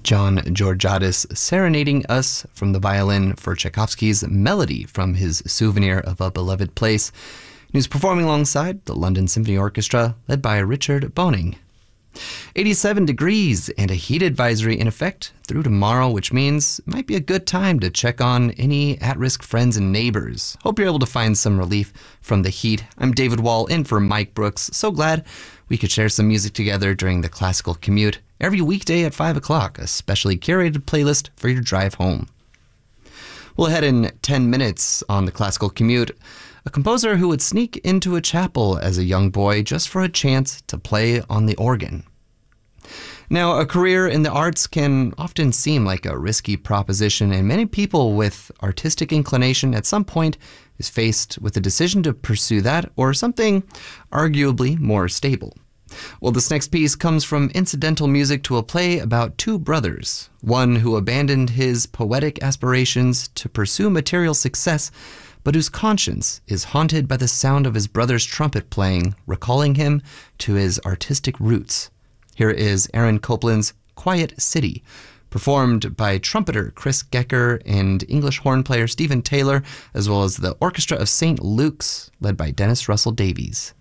John Georgiadis serenading us from the violin for Tchaikovsky's Melody from his Souvenir of a Beloved Place. He was performing alongside the London Symphony Orchestra, led by Richard Boning. 87 degrees and a heat advisory in effect through tomorrow, which means it might be a good time to check on any at-risk friends and neighbors. Hope you're able to find some relief from the heat. I'm David Wall in for Mike Brooks. So glad we could share some music together during the Classical Commute. Every weekday at 5 o'clock, a specially curated playlist for your drive home. We'll head in 10 minutes on the Classical Commute. A composer who would sneak into a chapel as a young boy just for a chance to play on the organ. Now, a career in the arts can often seem like a risky proposition, and many people with artistic inclination at some point is faced with a decision to pursue that or something arguably more stable. Well, this next piece comes from incidental music to a play about two brothers, one who abandoned his poetic aspirations to pursue material success, but whose conscience is haunted by the sound of his brother's trumpet playing, recalling him to his artistic roots. Here is Aaron Copland's Quiet City, performed by trumpeter Chris Gecker and English horn player Stephen Taylor, as well as the Orchestra of St. Luke's, led by Dennis Russell Davies.